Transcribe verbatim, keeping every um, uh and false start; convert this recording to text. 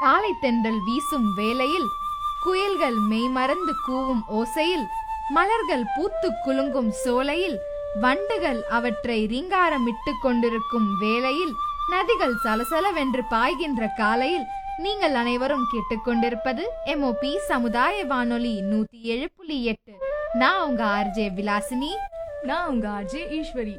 காலை தென்றல் வீசும் வேளையில், குயில்கள் மெய்மறந்து கூவும் ஓசையில், மலர்கள் பூத்து குலுங்கும் சோலையில், வண்டுகள் அவற்றை ரீங்காரமிட்டு கொண்டிருக்கும் வேளையில், நதிகள் சலசலவென்று பாய்கின்ற காலையில், நீங்கள் அனைவரும் கேட்டுக்கொண்டிருப்பது எம்ஓபி சமுதாய வானொலி நூத்தி ஏழு புள்ளி எட்டு. நான் உங்க ஆர்ஜே விலாசினி. நான் உங்க ஆர்ஜே ஈஸ்வரி.